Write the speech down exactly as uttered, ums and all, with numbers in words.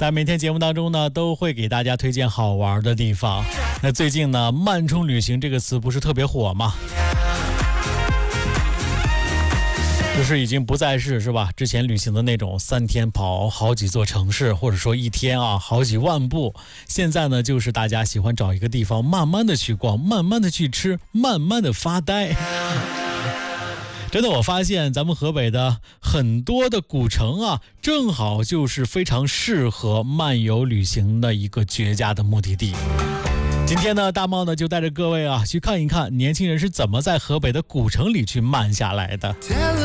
在每天节目当中呢，都会给大家推荐好玩的地方。那最近呢，慢冲旅行这个词不是特别火吗？就是已经不再是是吧？之前旅行的那种三天跑好几座城市，或者说一天啊好几万步。现在呢，就是大家喜欢找一个地方，慢慢的去逛，慢慢的去吃，慢慢的发呆。真的，我发现咱们河北的很多的古城啊，正好就是非常适合漫游旅行的一个绝佳的目的地。今天呢，大茂呢就带着各位啊去看一看年轻人是怎么在河北的古城里去慢下来的。